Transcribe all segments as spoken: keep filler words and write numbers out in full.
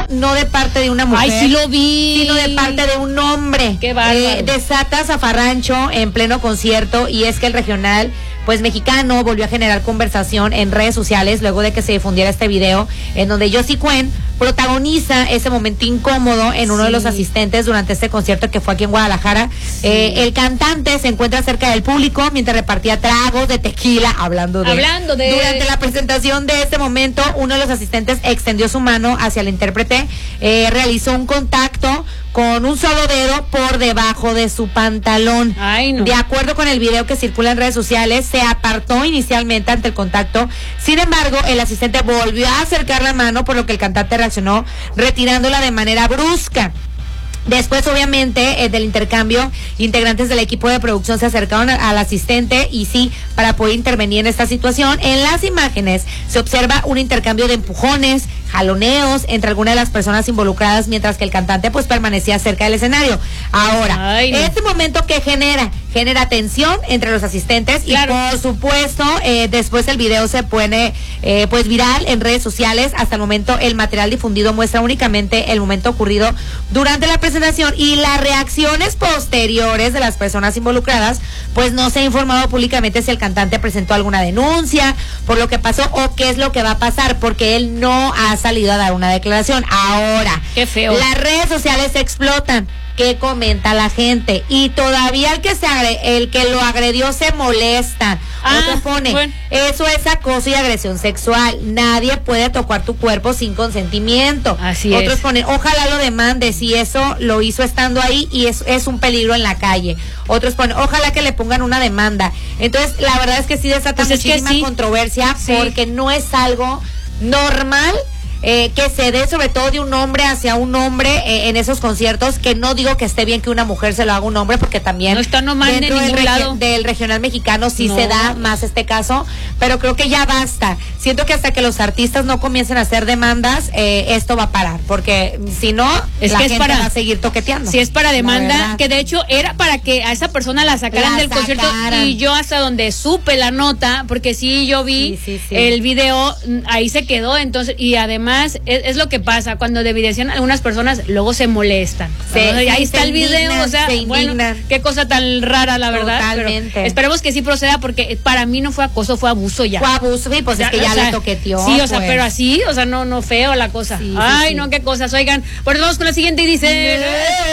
no de parte de una mujer. Ay, sí lo vi. Sino de parte de un hombre. Qué bárbaro. Eh, desata zafarrancho en pleno concierto, y es que el regional pues mexicano volvió a generar conversación en redes sociales luego de que se difundiera este video en donde Josie Cuen protagoniza ese momento incómodo en uno sí. de los asistentes durante este concierto que fue aquí en Guadalajara. Sí. Eh, el cantante se encuentra cerca del público mientras repartía tragos de tequila, hablando de, hablando de... Durante la presentación de este momento, uno de los asistentes extendió su mano hacia el intérprete, eh, realizó un contacto con un solo dedo por debajo de su pantalón. Ay, no. De acuerdo con el video que circula en redes sociales, se apartó inicialmente ante el contacto. Sin embargo, el asistente volvió a acercar la mano, por lo que el cantante reaccionó retirándola de manera brusca. Después, obviamente, eh, del intercambio, integrantes del equipo de producción se acercaron a, al asistente y sí, para poder intervenir en esta situación. En las imágenes se observa un intercambio de empujones, jaloneos entre algunas de las personas involucradas, mientras que el cantante pues permanecía cerca del escenario. Ahora, Ay, no. este momento que genera, genera tensión entre los asistentes, claro. Y por supuesto, eh, después el video se pone eh, pues viral en redes sociales. Hasta el momento el material difundido muestra únicamente el momento ocurrido durante la presentación, y las reacciones posteriores de las personas involucradas, pues no se ha informado públicamente si el cantante presentó alguna denuncia por lo que pasó o qué es lo que va a pasar, porque él no ha salido a dar una declaración. Ahora, qué feo. Las redes sociales explotan. ¿Qué comenta la gente? Y todavía el que se agre- el que lo agredió se molesta. Ah, Otro pone, bueno. Eso es acoso y agresión sexual. Nadie puede tocar tu cuerpo sin consentimiento. Así Otros es. ponen, ojalá lo demande si eso lo hizo estando ahí y es, es un peligro en la calle. Otros ponen, ojalá que le pongan una demanda. Entonces, la verdad es que sí desata Pues es que muchísima sí. controversia, Sí. porque no es algo normal. Eh, que se dé sobre todo de un hombre hacia un hombre eh, en esos conciertos, que no digo que esté bien que una mujer se lo haga un hombre, porque también no está normal en dentro del, ningún regi- lado. del regional mexicano sí No. se da más este caso, pero creo que ya basta. Siento que hasta que los artistas no comiencen a hacer demandas, eh, esto va a parar, porque si no, es la que es gente para, va a seguir toqueteando. Si es para demanda, verdad. que de hecho era para que a esa persona la sacaran La del concierto, sacaran. y yo hasta donde supe la nota, porque sí, yo vi Sí, sí, sí. el video, ahí se quedó. Entonces, y además es, es lo que pasa, cuando evidencian algunas personas, luego se molestan. Sí, ¿no? sí, ahí está se el video, indignan, o sea, se bueno, indignan. qué cosa tan rara, la verdad. Totalmente. Pero esperemos que sí proceda, porque para mí no fue acoso, fue abuso ya. Fue abuso, sí, pues Ya, es que ya o sea, le toqueteó. Sí, o sea, pues. pero así, o sea, no, no feo la cosa. Sí, sí, Ay, sí. no, qué cosas. Oigan, pues vamos con la siguiente y dice,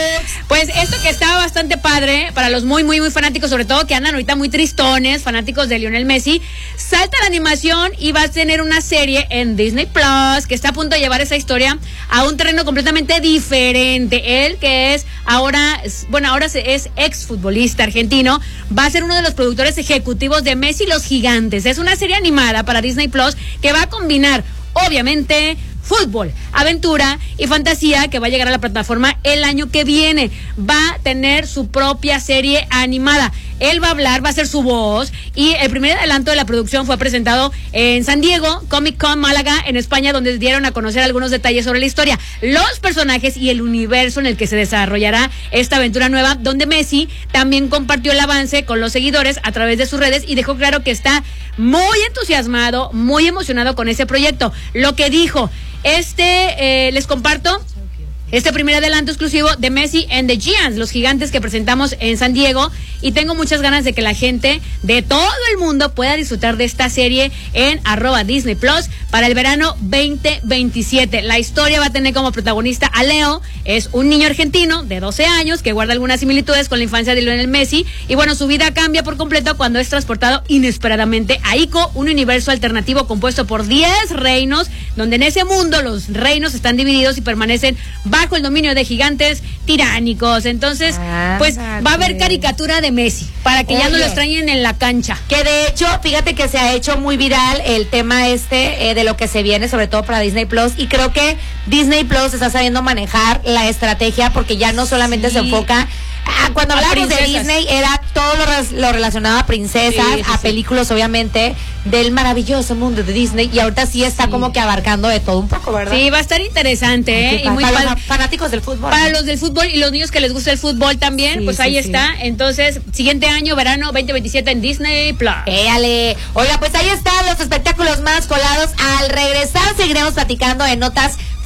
pues esto que está bastante padre para los muy, muy, muy fanáticos, sobre todo que andan ahorita muy tristones, fanáticos de Lionel Messi, salta la animación y va a tener una serie en Disney Plus, que está a punto de llevar esa historia a un terreno completamente diferente. Él, que es ahora, bueno, ahora es exfutbolista argentino, va a ser uno de los productores ejecutivos de Messi y los Gigantes. Es una serie animada para Disney Plus que va a combinar, obviamente, fútbol, aventura y fantasía, que va a llegar a la plataforma el año que viene. Va a tener su propia serie animada. Él va a hablar, va a ser su voz, y el primer adelanto de la producción fue presentado en San Diego, Comic Con Málaga, en España, donde dieron a conocer algunos detalles sobre la historia, los personajes y el universo en el que se desarrollará esta aventura nueva, donde Messi también compartió el avance con los seguidores a través de sus redes y dejó claro que está muy entusiasmado, muy emocionado con ese proyecto. Lo que dijo, este, eh, les comparto este primer adelanto exclusivo de Messi and the Giants, los gigantes que presentamos en San Diego, y tengo muchas ganas de que la gente de todo el mundo pueda disfrutar de esta serie en arroba Disney Plus para el verano veinte veintisiete. La historia va a tener como protagonista a Leo, es un niño argentino de doce años que guarda algunas similitudes con la infancia de Lionel Messi, y bueno, su vida cambia por completo cuando es transportado inesperadamente a Ico, un universo alternativo compuesto por diez reinos, donde en ese mundo los reinos están divididos y permanecen bajo el dominio de gigantes tiránicos. Entonces, ah, pues va a haber caricatura de Messi para que Oye, ya no lo extrañen en la cancha. Que de hecho, fíjate que se ha hecho muy viral el tema este eh, de lo que se viene, sobre todo para Disney Plus, y creo que Disney Plus está sabiendo manejar la estrategia, porque ya no solamente sí. se enfoca Ah, cuando hablamos de Disney era todo lo, res, lo relacionado a princesas, sí, sí, a películas, sí. obviamente, del maravilloso mundo de Disney, y ahorita sí está sí. como que abarcando de todo un poco, ¿verdad? Sí, va a estar interesante, ¿eh? Ay, y muy para pal- los fanáticos del fútbol. Para ¿no? los del fútbol y los niños que les gusta el fútbol también, sí, pues sí, ahí sí. está. Entonces, siguiente año, verano veinte veintisiete en Disney Plus. Éale. Oiga, pues ahí están los espectáculos más colados. Al regresar seguiremos platicando de notas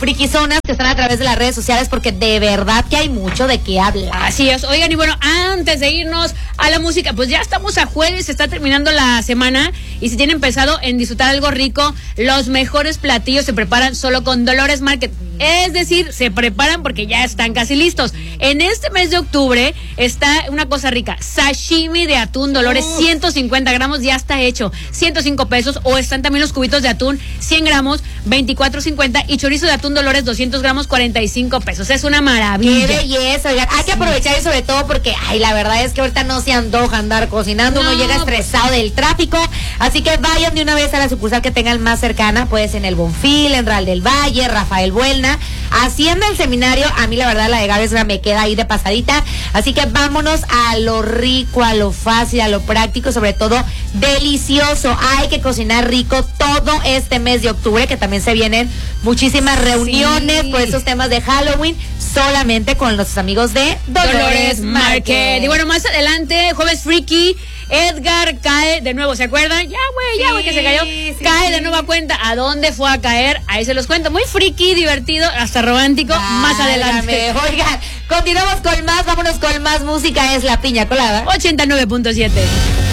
frikizonas que están a través de las redes sociales, porque de verdad que hay mucho de qué hablar. Así es. Oigan, y bueno, antes de irnos a la música, pues ya estamos a jueves, se está terminando la semana y si tienen pensado en disfrutar algo rico, los mejores platillos se preparan solo con Dolores Market. Es decir, se preparan porque ya están casi listos. En este mes de octubre está una cosa rica, sashimi de atún Dolores, uh. ciento cincuenta gramos, ya está hecho, ciento cinco pesos, o están también los cubitos de atún, cien gramos, veinticuatro cincuenta, y chorizo de atún Dolores, doscientos gramos, cuarenta y cinco pesos. Es una maravilla. ¡Qué belleza! Oigan, hay que aprovechar y sobre todo porque, ay, la verdad es que ahorita no se antoja andar cocinando, no. Uno llega estresado del tráfico, así que vayan de una vez a la sucursal que tengan más cercana, pues en el Bonfil, en Real del Valle, Rafael Buelna, Hacienda El Seminario. A mí la verdad la de Gávez me queda ahí de pasadita, así que vámonos a lo rico, a lo fácil, a lo práctico, sobre todo delicioso. Hay que cocinar rico todo este mes de octubre, que también se vienen muchísimas reuniones sí. por esos temas de Halloween, solamente con los amigos de Dolores, Dolores Market. Market. Y bueno, más adelante, Jueves Friki, Edgar cae de nuevo, ¿se acuerdan? Ya, güey, ya, güey, sí, que se cayó. Sí, cae sí. de nueva cuenta. ¿A dónde fue a caer? Ahí se los cuento. Muy friki, divertido, hasta romántico. Válgame. Más adelante. Oigan, continuamos con más, vámonos con más música. Es La Piña Colada. ochenta y nueve punto siete.